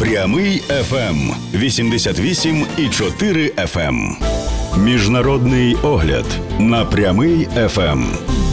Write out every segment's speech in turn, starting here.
Прямий ФМ 88,4 FM. Міжнародний огляд на Прямий ФМ.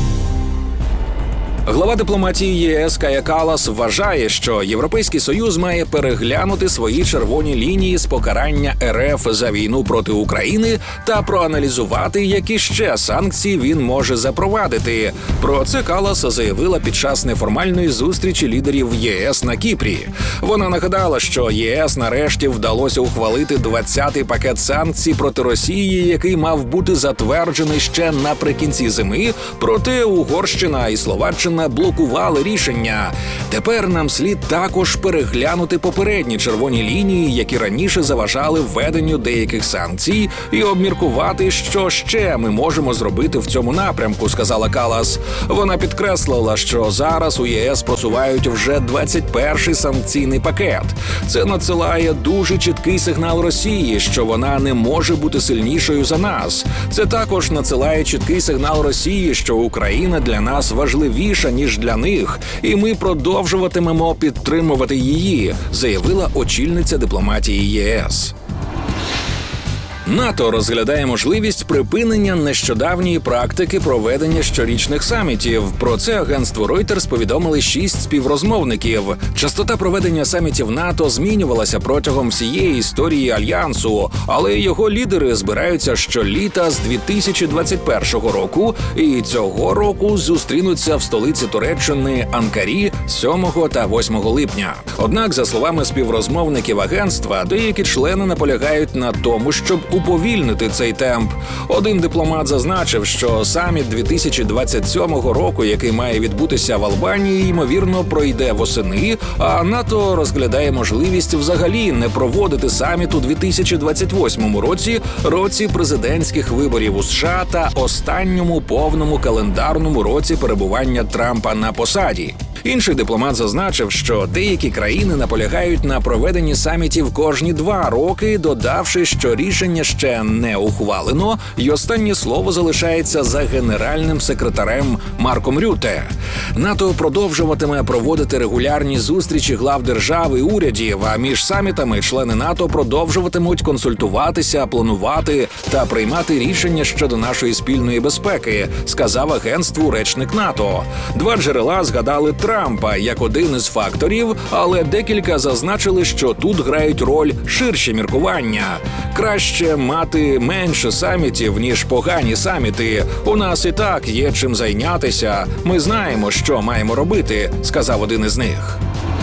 Глава дипломатії ЄС Кая Каллас вважає, що Європейський Союз має переглянути свої червоні лінії з покарання РФ за війну проти України та проаналізувати, які ще санкції він може запровадити. Про це Каллас заявила під час неформальної зустрічі лідерів ЄС на Кіпрі. Вона нагадала, що ЄС нарешті вдалося ухвалити 20-й пакет санкцій проти Росії, який мав бути затверджений ще наприкінці зими, проте Угорщина і Словаччина блокували рішення. Тепер нам слід також переглянути попередні червоні лінії, які раніше заважали введенню деяких санкцій, і обміркувати, що ще ми можемо зробити в цьому напрямку, сказала Каллас. Вона підкреслила, що зараз у ЄС просувають вже 21-й санкційний пакет. Це надсилає дуже чіткий сигнал Росії, що вона не може бути сильнішою за нас. Це також надсилає чіткий сигнал Росії, що Україна для нас важливіша, ніж для них, і ми продовжуватимемо підтримувати її, заявила очільниця дипломатії ЄС. НАТО розглядає можливість припинення нещодавньої практики проведення щорічних самітів. Про це агентство Reuters повідомили 6 співрозмовників. Частота проведення самітів НАТО змінювалася протягом всієї історії Альянсу, але його лідери збираються щоліта з 2021 року і цього року зустрінуться в столиці Туреччини Анкарі 7 та 8 липня. Однак, за словами співрозмовників агентства, деякі члени наполягають на тому, щоб уповільнити цей темп. Один дипломат зазначив, що саміт 2027 року, який має відбутися в Албанії, ймовірно, пройде восени, а НАТО розглядає можливість взагалі не проводити саміт у 2028 році президентських виборів у США та останньому повному календарному році перебування Трампа на посаді. Інший дипломат зазначив, що деякі країни наполягають на проведенні самітів кожні 2 роки, додавши, що рішення ще не ухвалено, і останнє слово залишається за генеральним секретарем Марком Рютте. НАТО продовжуватиме проводити регулярні зустрічі глав держав і урядів, а між самітами члени НАТО продовжуватимуть консультуватися, планувати та приймати рішення щодо нашої спільної безпеки, сказав агентству речник НАТО. 2 джерела згадали Трампа як один із факторів, але декілька зазначили, що тут грають роль ширші міркування. Краще мати менше самітів, ніж погані саміти. У нас і так є чим зайнятися. Ми знаємо, що маємо робити, сказав один із них.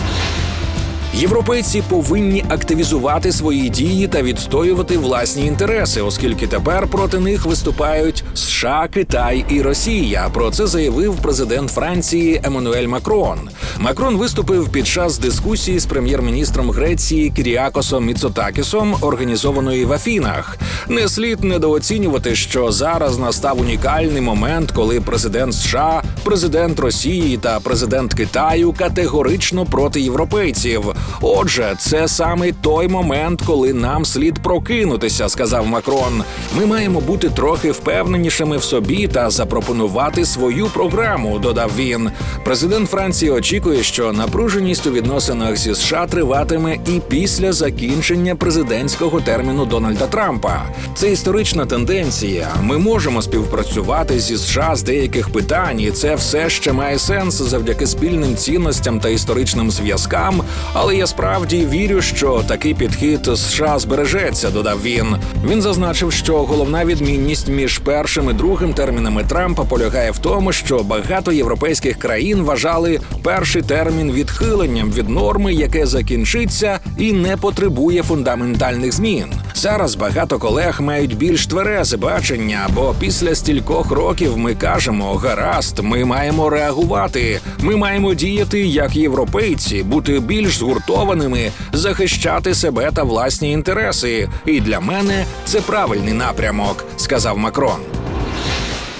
Європейці повинні активізувати свої дії та відстоювати власні інтереси, оскільки тепер проти них виступають США, Китай і Росія. Про це заявив президент Франції Еммануель Макрон. Макрон виступив під час дискусії з прем'єр-міністром Греції Кіріакосом Міцотакісом, організованої в Афінах. Не слід недооцінювати, що зараз настав унікальний момент, коли президент США, президент Росії та президент Китаю категорично проти європейців. Отже, це саме той момент, коли нам слід прокинутися, сказав Макрон. Ми маємо бути трохи впевненішими в собі та запропонувати свою програму, додав він. Президент Франції очікує, що напруженість у відносинах зі США триватиме і після закінчення президентського терміну Дональда Трампа. Це історична тенденція. Ми можемо співпрацювати зі США з деяких питань, і це все ще має сенс завдяки спільним цінностям та історичним зв'язкам, але я справді вірю, що такий підхід США збережеться, додав він. Він зазначив, що головна відмінність між першим і другим термінами Трампа полягає в тому, що багато європейських країн вважали перший термін відхиленням від норми, яке закінчиться і не потребує фундаментальних змін. Зараз багато колег мають більш тверезе бачення, бо після стількох років ми кажемо: гаразд, ми маємо реагувати, ми маємо діяти як європейці, бути більш згуртованими, захищати себе та власні інтереси. І для мене це правильний напрямок, сказав Макрон.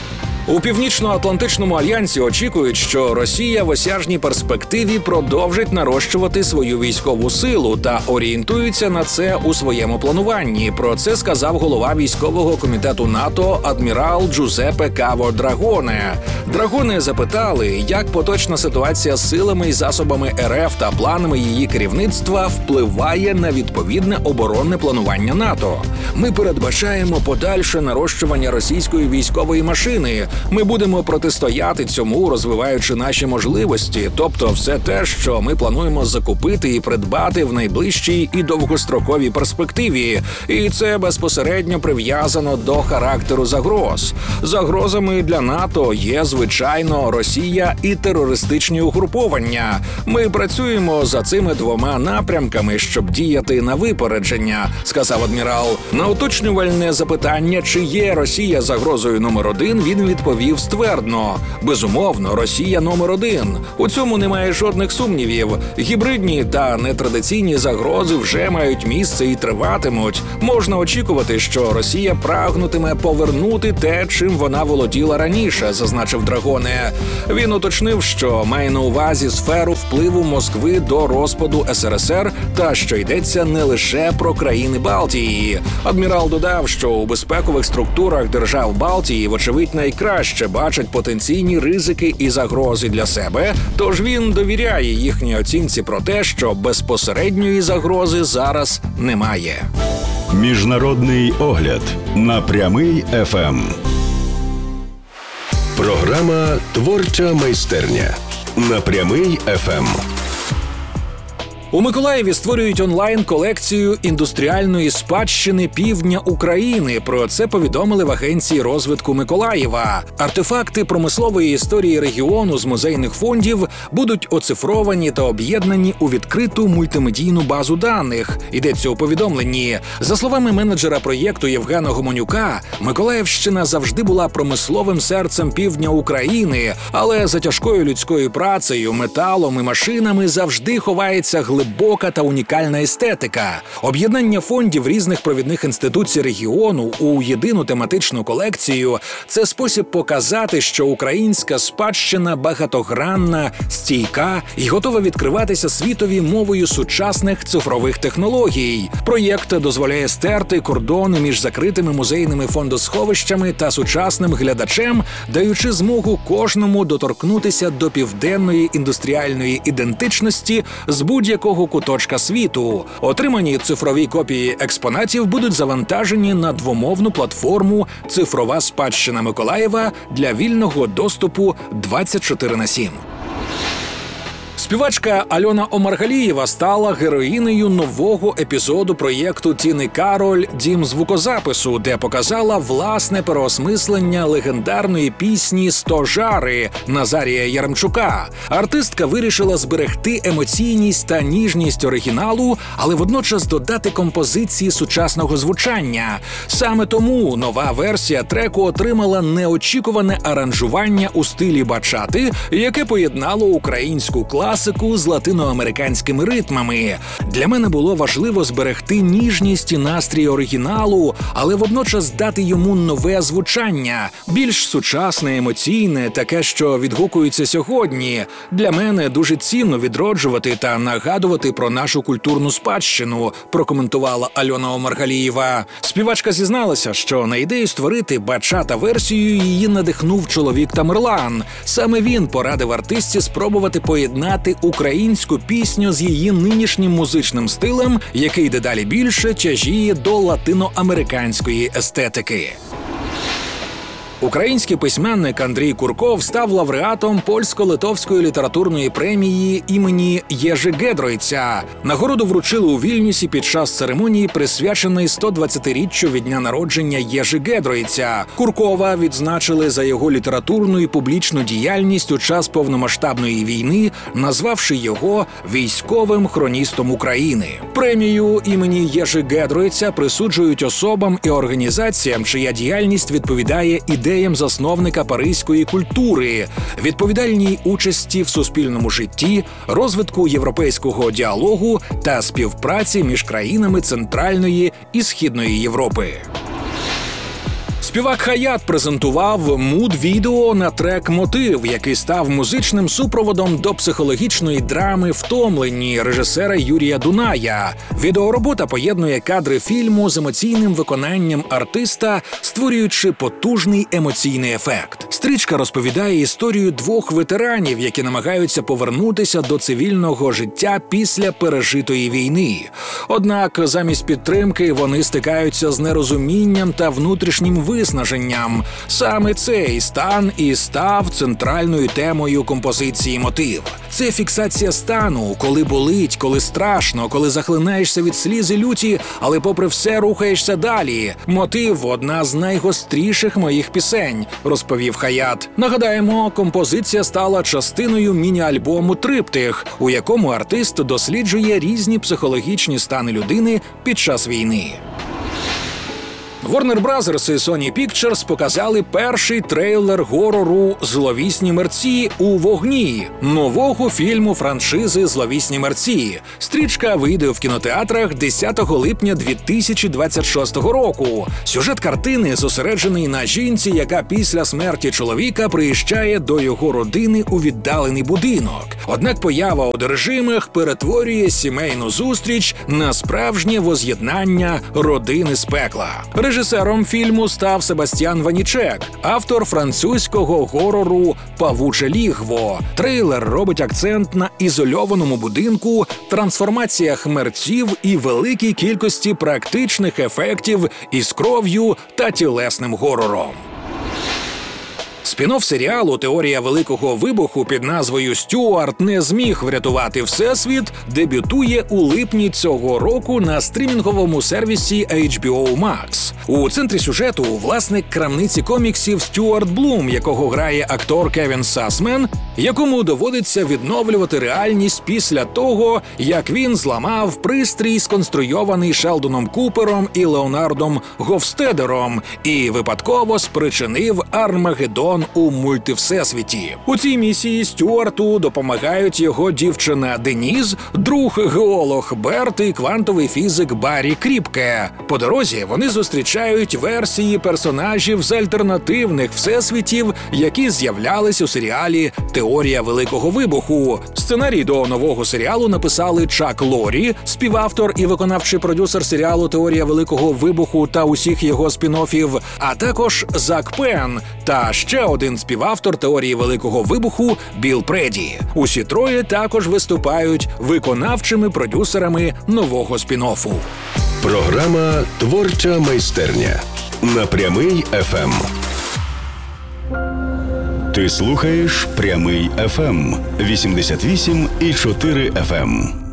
У Північно-Атлантичному альянсі очікують, що Росія в осяжній перспективі продовжить нарощувати свою військову силу та орієнтуються на це у своєму плануванні. Про це сказав голова військового комітету НАТО адмірал Джузеппе Каво Драгоне. Драгоне запитали, як поточна ситуація з силами і засобами РФ та планами її керівництва впливає на відповідне оборонне планування НАТО. Ми передбачаємо подальше нарощування російської військової машини. Ми будемо протистояти цьому, розвиваючи наші можливості, тобто все те, що ми плануємо закупити і придбати в найближчій і довгостроковій перспективі. І це безпосередньо прив'язано до характеру загроз. Загрозами для НАТО є, звичайно, Росія і терористичні угруповання. Ми працюємо за цими двома напрямками, щоб діяти на випередження, сказав адмірал. На уточнювальне запитання, чи є Росія загрозою номер один, він відповів ствердно. Безумовно, Росія номер один. У цьому немає жодних сумнівів. Гібридні та нетрадиційні загрози вже мають місце і триватимуть. Можна очікувати, що Росія прагнутиме повернути те, чим вона володіла раніше, зазначив Драгоне. Він уточнив, що має на увазі сферу впливу Москви до розпаду СРСР та що йдеться не лише про країни Балтії. Адмірал додав, що у безпекових структурах держав Балтії, вочевидь, найкраще бачать потенційні ризики і загрози для себе, тож він довіряє їхній оцінці про те, що безпосередньої загрози зараз немає. Міжнародний огляд на Прямий ФМ. Програма «Творча майстерня» на Прямий ФМ. У Миколаєві створюють онлайн-колекцію індустріальної спадщини півдня України. Про це повідомили в Агенції розвитку Миколаєва. Артефакти промислової історії регіону з музейних фондів будуть оцифровані та об'єднані у відкриту мультимедійну базу даних. Йдеться у повідомленні. За словами менеджера проєкту Євгена Гомонюка, Миколаївщина завжди була промисловим серцем півдня України, але за тяжкою людською працею, металом і машинами завжди ховається глибока та унікальна естетика. Об'єднання фондів різних провідних інституцій регіону у єдину тематичну колекцію – це спосіб показати, що українська спадщина багатогранна, стійка і готова відкриватися світові мовою сучасних цифрових технологій. Проєкт дозволяє стерти кордони між закритими музейними фондосховищами та сучасним глядачем, даючи змогу кожному доторкнутися до південної індустріальної ідентичності з будь-якого куточка світу. Отримані цифрові копії експонатів будуть завантажені на двомовну платформу «Цифрова спадщина Миколаєва» для вільного доступу 24/7. Співачка Альона Омаргалієва стала героїнею нового епізоду проєкту Тіни Кароль «Дім звукозапису», де показала власне переосмислення легендарної пісні «Стожари» Назарія Яремчука. Артистка вирішила зберегти емоційність та ніжність оригіналу, але водночас додати композиції сучасного звучання. Саме тому нова версія треку отримала неочікуване аранжування у стилі бачати, яке поєднало українську класику з латиноамериканськими ритмами. Для мене було важливо зберегти ніжність і настрій оригіналу, але водночас дати йому нове звучання, більш сучасне, емоційне, таке, що відгукується сьогодні. Для мене дуже цінно відроджувати та нагадувати про нашу культурну спадщину, прокоментувала Альона Омаргалієва. Співачка зізналася, що на ідею створити бачата-версію її надихнув чоловік Тамерлан. Саме він порадив артистці спробувати поєднати українську пісню з її нинішнім музичним стилем, який дедалі більше тяжіє до латиноамериканської естетики. Український письменник Андрій Курков став лауреатом польсько-литовської літературної премії імені Єжи Гедройця. Нагороду вручили у Вільнюсі під час церемонії, присвяченої 120-річчю від дня народження Єжи Гедройця. Куркова відзначили за його літературну і публічну діяльність у час повномасштабної війни, назвавши його військовим хроністом України. Премію імені Єжи Гедройця присуджують особам і організаціям, чия діяльність відповідає ідеям засновника паризької культури, відповідальній участі в суспільному житті, розвитку європейського діалогу та співпраці між країнами Центральної і Східної Європи. Співак Хаят презентував муд-відео на трек «Мотив», який став музичним супроводом до психологічної драми «Втомлені» режисера Юрія Дуная. Відеоробота поєднує кадри фільму з емоційним виконанням артиста, створюючи потужний емоційний ефект. Стрічка розповідає історію двох ветеранів, які намагаються повернутися до цивільного життя після пережитої війни. Однак замість підтримки вони стикаються з нерозумінням та внутрішнім виснаженням. Саме цей стан і став центральною темою композиції «Мотив». Це фіксація стану, коли болить, коли страшно, коли захлинаєшся від сліз і люті, але попри все рухаєшся далі. «Мотив» – одна з найгостріших моїх пісень, розповів Хаят. Нагадаємо, композиція стала частиною міні-альбому «Триптих», у якому артист досліджує різні психологічні стани людини під час війни. Warner Bros. І Sony Pictures показали перший трейлер горору «Зловісні мерці у вогні» нового фільму франшизи «Зловісні мерці». Стрічка вийде в кінотеатрах 10 липня 2026 року. Сюжет картини зосереджений на жінці, яка після смерті чоловіка приїжджає до його родини у віддалений будинок. Однак поява одержимих перетворює сімейну зустріч на справжнє воз'єднання родини з пекла. Режисером фільму став Себастьян Ванічек, автор французького горору «Павуче лігво». Трейлер робить акцент на ізольованому будинку, трансформаціях мерців і великій кількості практичних ефектів із кров'ю та тілесним горором. Спін-офф серіалу «Теорія Великого Вибуху» під назвою «Стюарт не зміг врятувати Всесвіт» дебютує у липні цього року на стрімінговому сервісі HBO Max. У центрі сюжету власник крамниці коміксів Стюарт Блум, якого грає актор Кевін Сасмен, якому доводиться відновлювати реальність після того, як він зламав пристрій, сконструйований Шелдоном Купером і Леонардом Говстедером, і випадково спричинив Армагеддон у мультивсесвіті. У цій місії Стюарту допомагають його дівчина Деніз, друг-геолог Берт і квантовий фізик Баррі Кріпке. По дорозі вони зустрічають версії персонажів з альтернативних всесвітів, які з'являлись у серіалі «Теорія Великого Вибуху». Сценарій до нового серіалу написали Чак Лорі, співавтор і виконавчий продюсер серіалу «Теорія Великого Вибуху» та усіх його спін-оффів, а також Зак Пен та ще один співавтор «Теорії Великого Вибуху» Біл Преді. Усі троє також виступають виконавчими продюсерами нового спін-оффу. Програма «Творча майстерня» на Прямий ФМ. Ти слухаєш Прямий ФМ 88,4 FM.